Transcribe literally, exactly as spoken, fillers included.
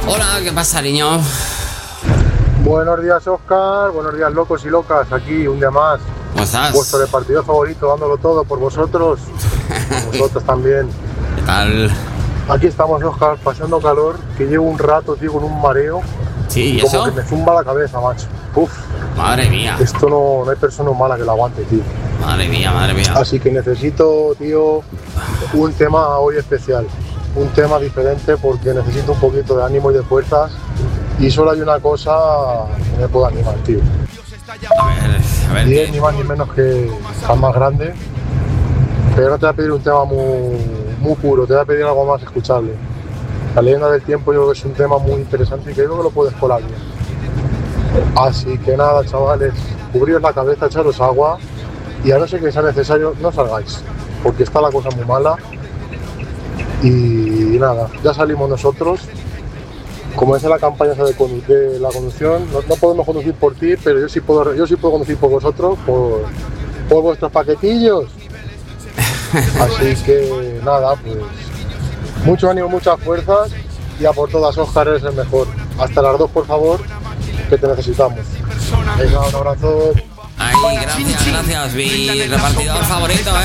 Hola, ¿qué pasa, niño? Buenos días, Óscar. Buenos días, locos y locas. Aquí un día más. ¿Cómo estás? Vuestro repartidor favorito, dándolo todo por vosotros. Por vosotros también. ¿Qué tal? Aquí estamos, Óscar, pasando calor, que llevo un rato, tío, con un mareo. Sí, ¿y y como eso? que me zumba la cabeza, macho. Uf. Madre mía. Esto no, no hay persona humana que lo aguante, tío. Madre mía, madre mía. Así que necesito, tío, un tema hoy especial. Un tema diferente porque necesito un poquito de ánimo y de fuerzas. Y solo hay una cosa que me puede animar, tío. A ver, a ver. Y es ¿qué? ni más ni menos que Fan Más Grande. Pero no te voy a pedir un tema muy, muy puro, te voy a pedir algo más escuchable. La leyenda del tiempo yo creo que es un tema muy interesante y que creo que lo puedes colar bien. Así que nada, chavales, cubriros la cabeza, echaros agua y a no ser que sea necesario, no salgáis, porque está la cosa muy mala. Y, y nada, ya salimos nosotros. Como dice la campaña esa de, condu- de la conducción, no, no podemos conducir por ti, pero yo sí puedo, yo sí puedo conducir por vosotros, por, por vuestros paquetillos. Así que nada, pues mucho ánimo, muchas fuerzas y a por todas, Óscar, eres el mejor. Hasta las dos, por favor, que te necesitamos. Venga, un abrazo. Ay, gracias, gracias. Mi repartidor favorito, ¿eh?